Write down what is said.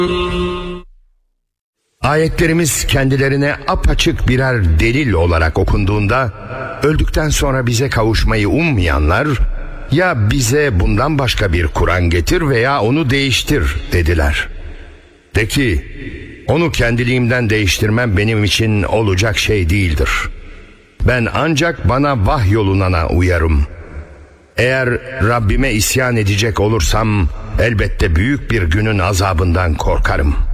Ayetlerimiz kendilerine apaçık birer delil olarak okunduğunda, öldükten sonra bize kavuşmayı ummayanlar, ya bize bundan başka bir Kur'an getir veya onu değiştir dediler. De ki, onu kendiliğimden değiştirmem benim için olacak şey değildir. Ben ancak bana vahyolunana uyarım. Eğer Rabbime isyan edecek olursam, elbette büyük bir günün azabından korkarım.